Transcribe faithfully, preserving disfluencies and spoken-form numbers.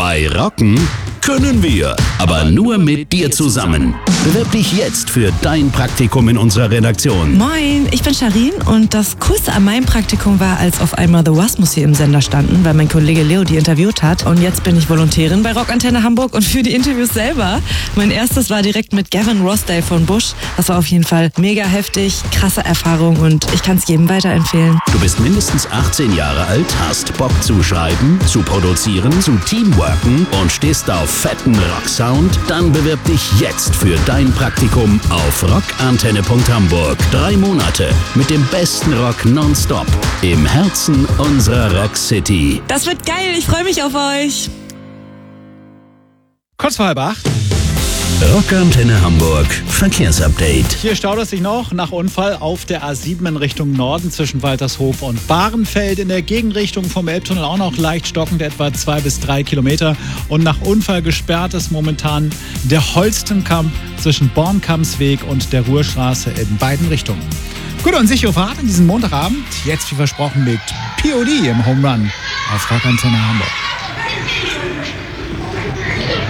Bei Rocken können wir, aber nur mit dir zusammen. Bewirb dich jetzt für dein Praktikum in unserer Redaktion. Moin, ich bin Sharin und das Coolste an meinem Praktikum war, als auf einmal The Wasmus hier im Sender standen, weil mein Kollege Leo die interviewt hat. Und jetzt bin ich Volontärin bei Rockantenne Hamburg und für die Interviews selber. Mein erstes war direkt mit Gavin Rossdale von Bush. Das war auf jeden Fall mega heftig, krasse Erfahrung und ich kann es jedem weiterempfehlen. Du bist mindestens achtzehn Jahre alt, hast Bock zu schreiben, zu produzieren, zu teamworken und stehst auf fetten Rocksound? Dann bewirb dich jetzt für dein Praktikum auf rockantenne punkt hamburg. Drei Monate mit dem besten Rock nonstop im Herzen unserer Rock City. Das wird geil, ich freue mich auf euch. Kurz vor halb acht. Rockantenne Hamburg Verkehrsupdate. Hier staut es sich noch nach Unfall auf der A sieben in Richtung Norden zwischen Waltershof und Bahrenfeld. In der Gegenrichtung vom Elbtunnel auch noch leicht stockend, etwa zwei bis drei Kilometer. Und nach Unfall gesperrt ist momentan der Holstenkamp zwischen Bornkammsweg und der Ruhrstraße in beiden Richtungen. Gute und sichere Fahrt in diesem Montagabend. Jetzt wie versprochen mit P O D im Home Run auf Rockantenne Hamburg.